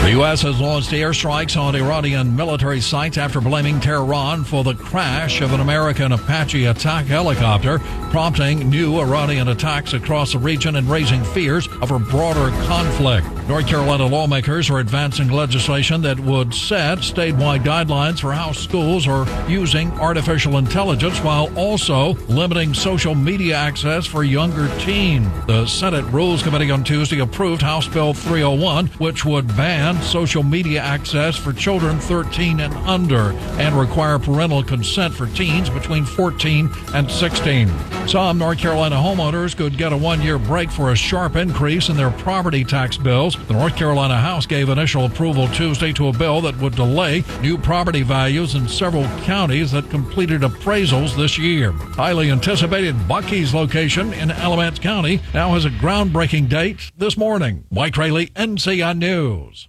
The U.S. has launched airstrikes on Iranian military sites after blaming Tehran for the crash of an American Apache attack helicopter, prompting new Iranian attacks across the region and raising fears of a broader conflict. North Carolina lawmakers are advancing legislation that would set statewide guidelines for how schools are using artificial intelligence while also limiting social media access for younger teens. The Senate Rules Committee on Tuesday approved House Bill 301, which would ban social media access for children 13 and under and require parental consent for teens between 14 and 16. Some North Carolina homeowners could get a one-year break for a sharp increase in their property tax bills. The North Carolina House gave initial approval Tuesday to a bill that would delay new property values in several counties that completed appraisals this year. Highly anticipated Buc-ee's location in Alamance County now has a groundbreaking date this morning. Mike Rayleigh, NCN News.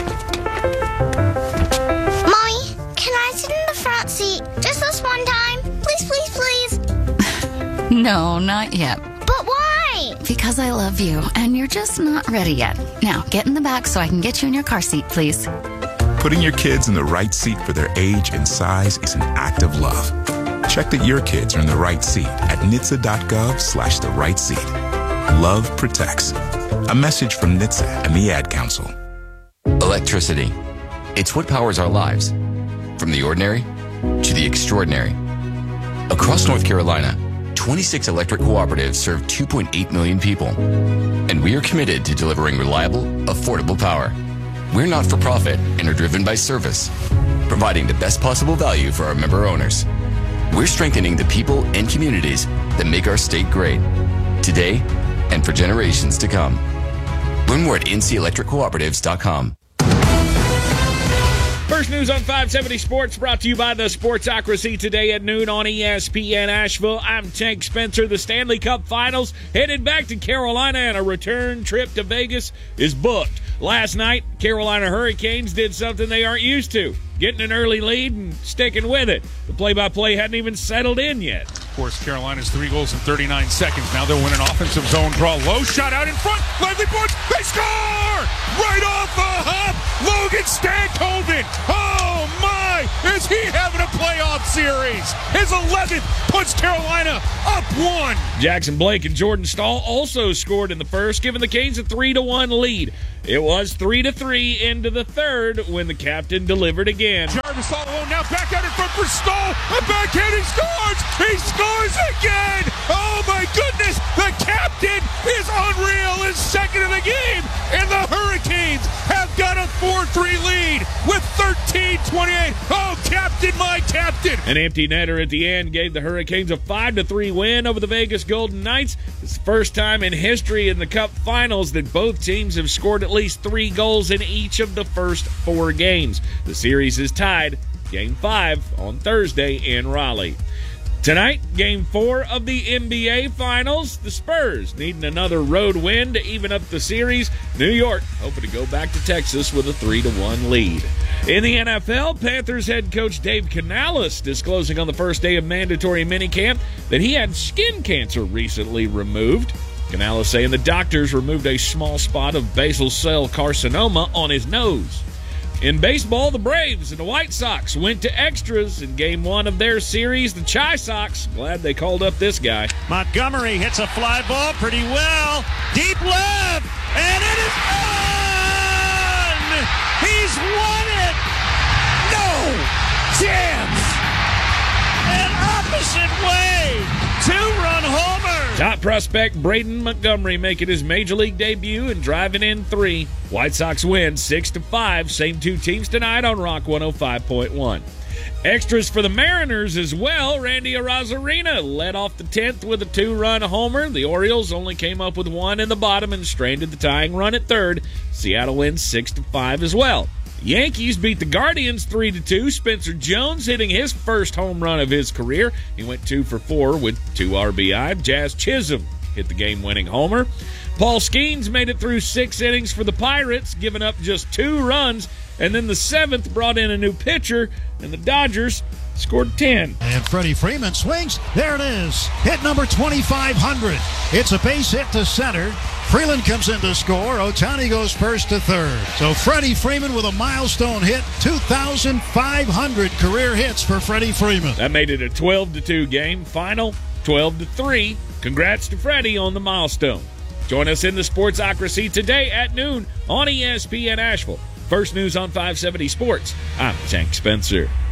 Seat. Just this one time. Please, please, please. No, not yet. But why? Because I love you, and you're just not ready yet. Now, get in the back so I can get you in your car seat, please. Putting your kids in the right seat for their age and size is an act of love. Check that your kids are in the right seat at NHTSA.gov/the right seat. Love protects. A message from NHTSA and the Ad Council. Electricity. It's what powers our lives. From the ordinary to the extraordinary. Across North Carolina, 26 electric cooperatives serve 2.8 million people. And we are committed to delivering reliable, affordable power. We're not for profit and are driven by service, providing the best possible value for our member owners. We're strengthening the people and communities that make our state great, today and for generations to come. Learn more at ncelectriccooperatives.com. First news on 570 Sports, brought to you by the Sportsocracy today at noon on ESPN Asheville. I'm Tank Spencer. The Stanley Cup Finals headed back to Carolina, and a return trip to Vegas is booked. Last night, Carolina Hurricanes did something they aren't used to, getting an early lead and sticking with it. The play-by-play hadn't even settled in yet. Of course, Carolina's 3 goals in 39 seconds. Now they'll win an offensive zone draw. Low shot out in front. Lively points. They score! Right off the hop. Logan Stankoven. Oh, my! Is he having a playoff series? His 11th puts Carolina up 1. Jackson Blake and Jordan Stahl also scored in the first, giving the Canes a 3-1 lead. It was 3-3 into the third when the captain delivered again. Jarvis all alone now, back out in front for Stahl. A backhand, he scores! He scores again! Oh my goodness! The captain is unreal, is second in the game, and the Hurricanes have got a 4-3 lead with 13:28. Oh, captain, my captain! An empty netter at the end gave the Hurricanes a 5-3 win over the Vegas Golden Knights. It's the first time in history in the Cup Finals that both teams have scored at least 3 goals in each of the first 4 games. The series is tied, Game 5 on Thursday in Raleigh. Tonight, Game 4 of the NBA Finals. The Spurs needing another road win to even up the series. New York hoping to go back to Texas with a 3-1 lead. In the NFL, Panthers head coach Dave Canales disclosing on the first day of mandatory minicamp that he had skin cancer recently removed. Canales saying the doctors removed a small spot of basal cell carcinoma on his nose. In baseball, the Braves and the White Sox went to extras in Game 1 of their series. The Chi Sox, glad they called up this guy. Montgomery hits a fly ball pretty well. Deep left, and it is gone! He's won it! No chance! An opposite way! 2-run homer! Top prospect Braden Montgomery making his Major League debut and driving in 3. White Sox win 6-5. Same 2 teams tonight on Rock 105.1. Extras for the Mariners as well. Randy Arozarena led off the 10th with a 2-run homer. The Orioles only came up with 1 in the bottom and stranded the tying run at third. Seattle wins 6-5 as well. Yankees beat the Guardians 3-2. Spencer Jones hitting his first home run of his career. He went 2 for 4 with 2 RBI. Jazz Chisholm hit the game-winning homer. Paul Skeens made it through 6 innings for the Pirates, giving up just 2 runs, and then the 7th brought in a new pitcher, and the Dodgers scored 10. And Freddie Freeman swings. There it is. Hit number 2,500. It's a base hit to center. Freeland comes in to score. Ohtani goes first to third. So Freddie Freeman with a milestone hit. 2,500 career hits for Freddie Freeman. That made it a 12-2 game. Final 12-3. Congrats to Freddie on the milestone. Join us in the Sportsocracy today at noon on ESPN Asheville. First News on 570 Sports. I'm Tank Spencer.